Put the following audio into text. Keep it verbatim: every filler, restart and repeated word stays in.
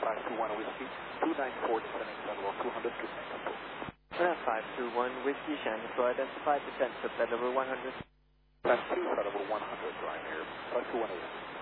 five two one Whiskey, two nine four descending Federal two hundred, two nine four. five two one Whiskey, Shannon, so identify descent to Federal one hundred. five two Federal one hundred, right here, five two one eight.